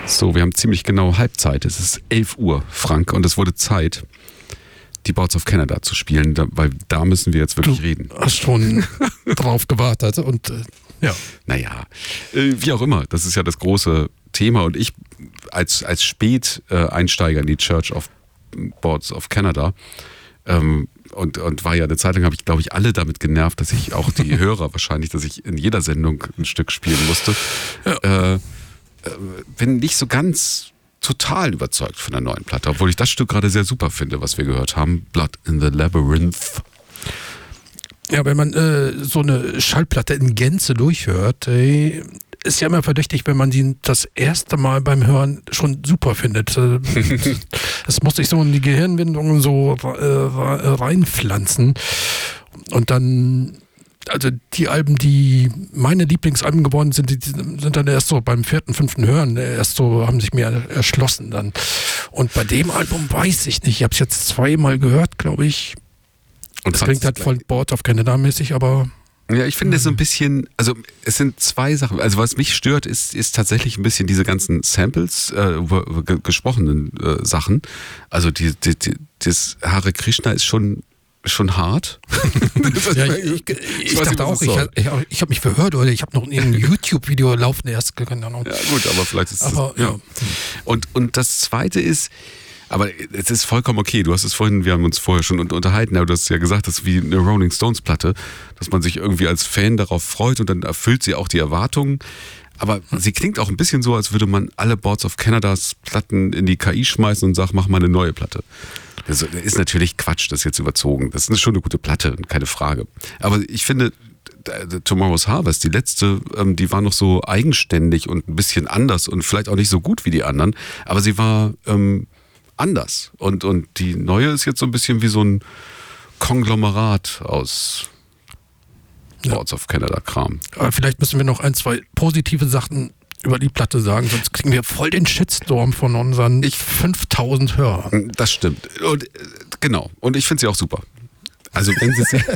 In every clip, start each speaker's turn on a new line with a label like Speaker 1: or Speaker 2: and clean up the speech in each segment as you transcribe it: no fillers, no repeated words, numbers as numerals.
Speaker 1: So, wir haben ziemlich genau Halbzeit. Es ist 11 Uhr, Frank, und es wurde Zeit, die Boards of Canada zu spielen, weil da müssen wir jetzt wirklich reden.
Speaker 2: Du hast schon drauf gewartet und ja.
Speaker 1: Naja, wie auch immer, das ist ja das große Thema, und ich als Späteinsteiger in die Church of Boards of Canada und war ja eine Zeit lang, habe ich, glaube ich, alle damit genervt, dass ich auch die Hörer wahrscheinlich, dass ich in jeder Sendung ein Stück spielen musste. Ja. Bin nicht so ganz total überzeugt von der neuen Platte, obwohl ich das Stück gerade sehr super finde, was wir gehört haben. Blood in the Labyrinth.
Speaker 2: Ja, wenn man so eine Schallplatte in Gänze durchhört, ist ja immer verdächtig, wenn man die das erste Mal beim Hören schon super findet. Das muss sich so in die Gehirnwindungen so reinpflanzen. Und dann, also die Alben, die meine Lieblingsalben geworden sind, die sind dann erst so beim 4., 5. Hören, erst so haben sich mir erschlossen dann. Und bei dem Album weiß ich nicht, ich habe es jetzt 2-mal gehört, glaube ich. Und das klingt halt voll Boards of Canada mäßig, aber...
Speaker 1: Ja, ich finde es so ein bisschen, also es sind zwei Sachen. Also was mich stört, ist tatsächlich ein bisschen diese ganzen Samples, gesprochenen Sachen. Also das Hare Krishna ist schon hart.
Speaker 2: Ja, ich dachte auch, ich habe mich verhört, oder ich habe noch ein YouTube-Video laufen erst. Keine Ahnung.
Speaker 1: Ja gut, aber vielleicht ist es... Ja. Und das Zweite ist, aber es ist vollkommen okay. Du hast es vorhin, wir haben uns vorher schon unterhalten, aber du hast ja gesagt, das ist wie eine Rolling Stones Platte, dass man sich irgendwie als Fan darauf freut und dann erfüllt sie auch die Erwartungen. Aber sie klingt auch ein bisschen so, als würde man alle Boards of Canadas Platten in die KI schmeißen und sagt, mach mal eine neue Platte. Das ist natürlich Quatsch, das ist jetzt überzogen. Das ist schon eine gute Platte, keine Frage. Aber ich finde, Tomorrow's Harvest, die letzte, die war noch so eigenständig und ein bisschen anders und vielleicht auch nicht so gut wie die anderen, aber sie war anders. Und die neue ist jetzt so ein bisschen wie so ein Konglomerat aus Boards of Canada Kram.
Speaker 2: Aber vielleicht müssen wir noch 1, 2 positive Sachen über die Platte sagen, sonst kriegen wir voll den Shitstorm von unseren 5000 Hörern.
Speaker 1: Das stimmt. Und genau. Und ich finde sie auch super. Also wenn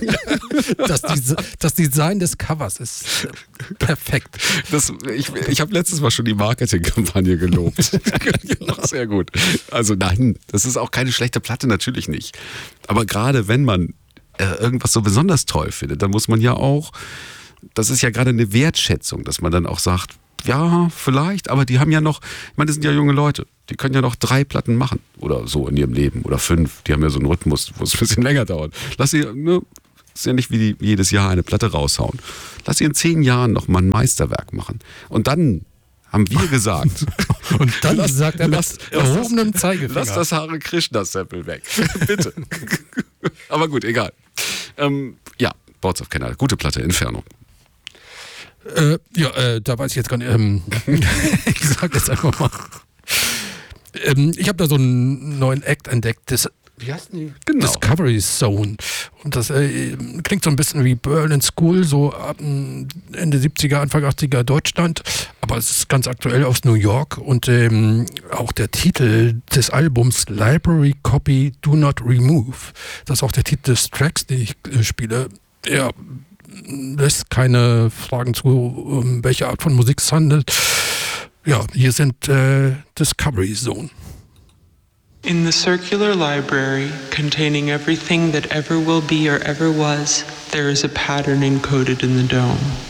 Speaker 1: sie
Speaker 2: das Design des Covers ist perfekt.
Speaker 1: Ich habe letztes Mal schon die Marketingkampagne gelobt. Sehr gut. Also nein, das ist auch keine schlechte Platte, natürlich nicht. Aber gerade wenn man irgendwas so besonders toll findet, dann muss man ja auch, das ist ja gerade eine Wertschätzung, dass man dann auch sagt, ja, vielleicht, aber die haben ja noch, ich meine, das sind ja junge Leute, die können ja noch 3 Platten machen oder so in ihrem Leben oder 5, die haben ja so einen Rhythmus, wo es ein bisschen länger dauert. Lass sie, ne, ist ja nicht wie die jedes Jahr eine Platte raushauen. Lass sie in 10 Jahren noch mal ein Meisterwerk machen. Und dann haben wir gesagt,
Speaker 2: und dann sagt er mit erhobenem Zeigefinger,
Speaker 1: lass das Hare Krishna Sample weg, bitte. Aber gut, egal. Ja, Boards of Canada, gute Platte, Inferno.
Speaker 2: Da weiß ich jetzt gar nicht. Ich sag jetzt einfach mal. Ich habe da so einen neuen Act entdeckt. Wie heißt die? Genau. Discovery Zone. Und das klingt so ein bisschen wie Berlin School, so ab Ende 70er, Anfang 80er Deutschland. Aber es ist ganz aktuell aus New York. Und auch der Titel des Albums Library Copy Do Not Remove. Das ist auch der Titel des Tracks, den ich spiele. Ja, lässt keine Fragen zu, welche Art von Musik es handelt. Ja, hier sind Discovery Zone.
Speaker 3: In the circular library, containing everything that ever will be or ever was, there is a pattern encoded in the dome.